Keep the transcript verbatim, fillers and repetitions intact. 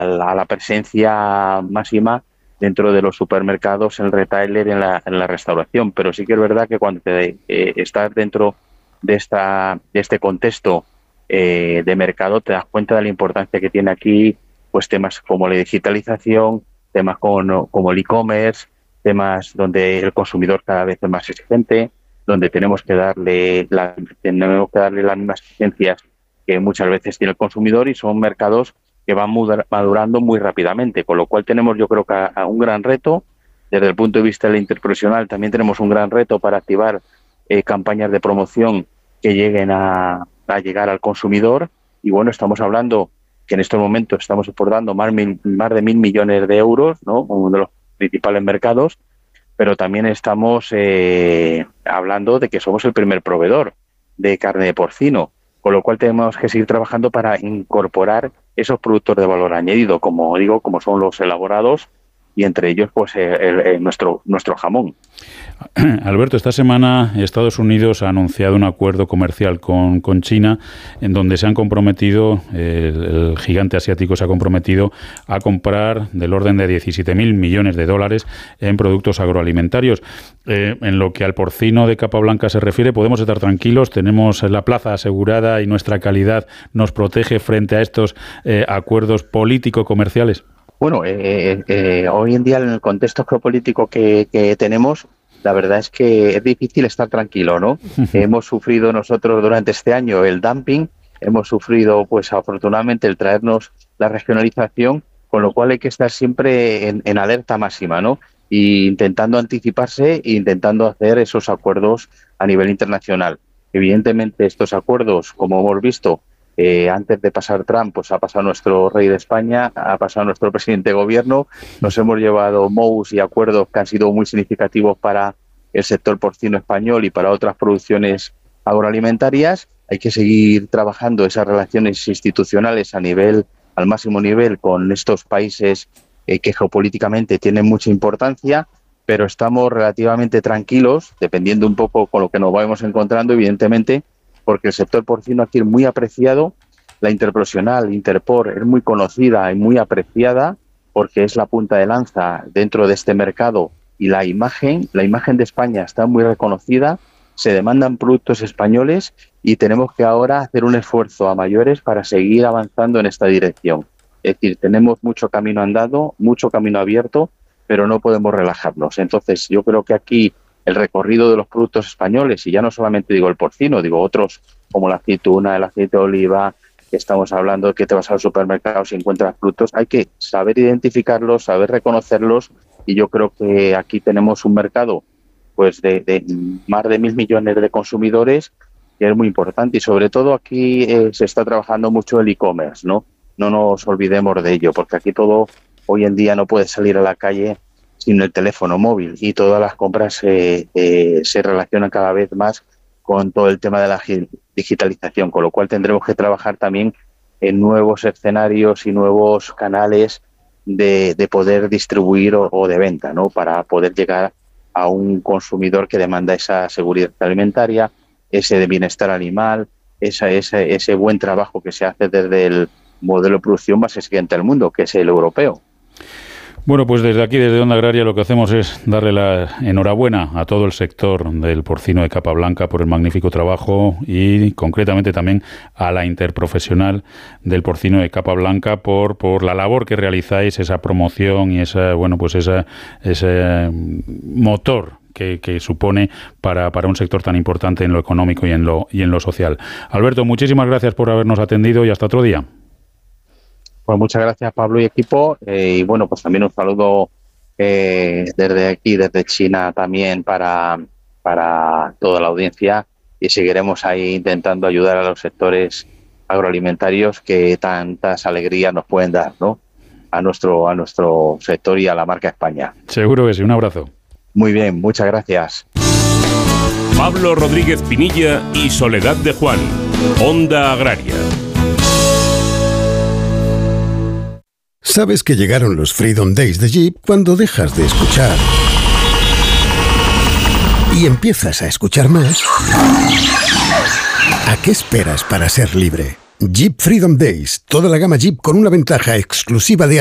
a la presencia máxima dentro de los supermercados, el retailer, en la, en la restauración. Pero sí que es verdad que cuando te, eh, estás dentro de, esta, de este contexto eh, de mercado, te das cuenta de la importancia que tiene aquí pues temas como la digitalización, temas como, como el e-commerce, temas donde el consumidor cada vez es más exigente, donde tenemos que darle la, tenemos que darle las mismas exigencias que muchas veces tiene el consumidor, y son mercados que van madurando muy rápidamente, con lo cual tenemos, yo creo, que a, a un gran reto. Desde el punto de vista del interprofesional también tenemos un gran reto para activar eh, campañas de promoción que lleguen a, a llegar al consumidor. Y bueno, estamos hablando que en estos momentos estamos exportando más, mil, más de mil millones de euros, ¿no?, uno de los principales mercados, pero también estamos eh, hablando de que somos el primer proveedor de carne de porcino, con lo cual tenemos que seguir trabajando para incorporar esos productos de valor añadido, como digo, como son los elaborados, y entre ellos pues el, el, nuestro nuestro jamón. Alberto, esta semana Estados Unidos ha anunciado un acuerdo comercial con, con China, en donde se han comprometido, el, el gigante asiático se ha comprometido a comprar del orden de diecisiete mil millones de dólares en productos agroalimentarios. Eh, en lo que al porcino de capa blanca se refiere, podemos estar tranquilos, tenemos la plaza asegurada y nuestra calidad nos protege frente a estos eh, acuerdos político-comerciales. Bueno, eh, eh, hoy en día, en el contexto geopolítico que, que tenemos, la verdad es que es difícil estar tranquilo, ¿no? Hemos sufrido nosotros durante este año el dumping, hemos sufrido, pues afortunadamente, el traernos la regionalización, con lo cual hay que estar siempre en, en alerta máxima, ¿no? Y intentando anticiparse e intentando hacer esos acuerdos a nivel internacional. Evidentemente, estos acuerdos, como hemos visto, Eh, antes de pasar Trump, pues ha pasado nuestro rey de España, ha pasado nuestro presidente de gobierno, nos hemos llevado M O Us y acuerdos que han sido muy significativos para el sector porcino español y para otras producciones agroalimentarias. Hay que seguir trabajando esas relaciones institucionales a nivel, al máximo nivel, con estos países eh, que geopolíticamente tienen mucha importancia, pero estamos relativamente tranquilos, dependiendo un poco con lo que nos vayamos encontrando, evidentemente, porque el sector porcino aquí es muy apreciado, la interprofesional, Interpor, es muy conocida y muy apreciada, porque es la punta de lanza dentro de este mercado, y la imagen, la imagen de España está muy reconocida, se demandan productos españoles y tenemos que ahora hacer un esfuerzo a mayores para seguir avanzando en esta dirección. Es decir, tenemos mucho camino andado, mucho camino abierto, pero no podemos relajarnos. Entonces, yo creo que aquí el recorrido de los productos españoles, y ya no solamente digo el porcino, digo otros como la aceituna, el aceite de oliva, que estamos hablando de que te vas al supermercado y encuentras productos, hay que saber identificarlos, saber reconocerlos, y yo creo que aquí tenemos un mercado pues de, de más de mil millones de consumidores, que es muy importante, y sobre todo aquí eh, se está trabajando mucho el e-commerce, ¿no? No nos olvidemos de ello, porque aquí todo, hoy en día no puedes salir a la calle sin el teléfono móvil, y todas las compras eh, eh, se relacionan cada vez más con todo el tema de la digitalización, con lo cual tendremos que trabajar también en nuevos escenarios y nuevos canales de, de poder distribuir o, o de venta, ¿no?, para poder llegar a un consumidor que demanda esa seguridad alimentaria, ese de bienestar animal, esa, ese, ese buen trabajo que se hace desde el modelo de producción más exigente del mundo, que es el europeo. Bueno, pues desde aquí, desde Onda Agraria, lo que hacemos es darle la enhorabuena a todo el sector del porcino de capa blanca por el magnífico trabajo, y concretamente también a la interprofesional del porcino de capa blanca por por la labor que realizáis, esa promoción y esa, bueno, pues esa ese motor que, que supone para, para un sector tan importante en lo económico y en lo y en lo social. Alberto, muchísimas gracias por habernos atendido y hasta otro día. Pues muchas gracias, Pablo y equipo, eh, y bueno, pues también un saludo eh, desde aquí, desde China también para, para toda la audiencia, y seguiremos ahí intentando ayudar a los sectores agroalimentarios que tantas alegrías nos pueden dar, ¿no?, a nuestro, a nuestro sector y a la marca España. Seguro que sí, un abrazo. Muy bien, muchas gracias. Pablo Rodríguez Pinilla y Soledad de Juan, Onda Agraria. Sabes que llegaron los Freedom Days de Jeep cuando dejas de escuchar y empiezas a escuchar más. ¿A qué esperas para ser libre? Jeep Freedom Days. Toda la gama Jeep con una ventaja exclusiva de